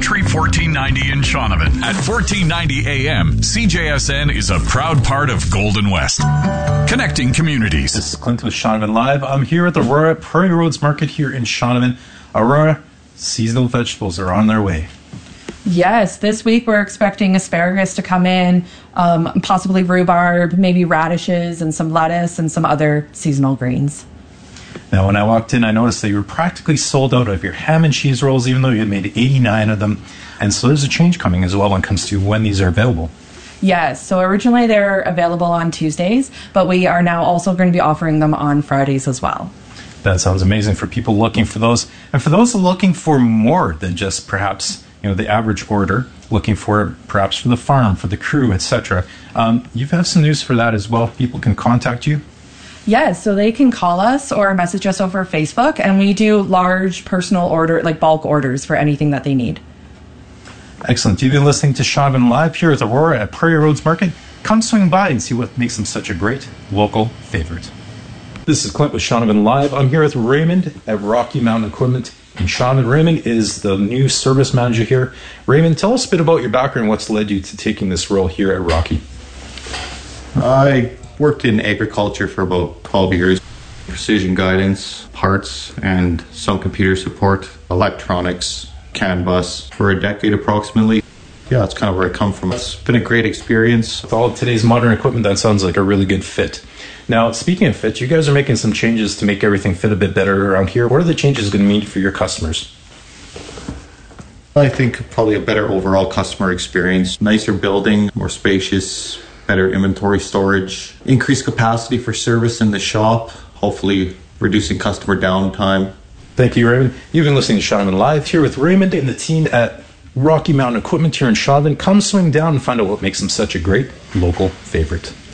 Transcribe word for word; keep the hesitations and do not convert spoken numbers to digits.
Country fourteen ninety in Shaunavon. At fourteen ninety A M, C J S N is a proud part of Golden West. Connecting communities. This is Clint with Shaunavon Live. I'm here at the Aurora Prairie Roads Market here in Shaunavon. Aurora, seasonal vegetables are on their way. Yes, this week we're expecting asparagus to come in, um, possibly rhubarb, maybe radishes, and some lettuce and some other seasonal greens. Now, when I walked in, I noticed that you were practically sold out of your ham and cheese rolls, even though you had made eighty-nine of them. And so there's a change coming as well when it comes to when these are available. Yes, so originally they're available on Tuesdays, but we are now also going to be offering them on Fridays as well. That sounds amazing for people looking for those. And for those looking for more than just perhaps, you know, the average order, looking for perhaps for the farm, for the crew, et cetera. Um, you have some news for that as well. People can contact you. Yes, so they can call us or message us over Facebook, and we do large personal order, like bulk orders for anything that they need. Excellent. You've been listening to Shaunavon Live here at Aurora at Prairie Roads Market. Come swing by and see what makes them such a great local favorite. This is Clint with Shaunavon Live. I'm here with Raymond at Rocky Mountain Equipment in Shaunavon. Raymond is the new service manager here. Raymond, tell us a bit about your background, what's led you to taking this role here at Rocky. I worked in agriculture for about twelve years. Precision guidance, parts, and some computer support, electronics, CAN bus for a decade approximately. Yeah, that's kind of where I come from. It's been a great experience. With all of today's modern equipment, that sounds like a really good fit. Now, speaking of fit, you guys are making some changes to make everything fit a bit better around here. What are the changes going to mean for your customers? I think probably a better overall customer experience. Nicer building, more spacious, better inventory storage, increased capacity for service in the shop, hopefully reducing customer downtime. Thank you, Raymond. You've been listening to Shaunavon Live here with Raymond and the team at Rocky Mountain Equipment here in Shaunavon. Come swing down and find out what makes them such a great local favorite.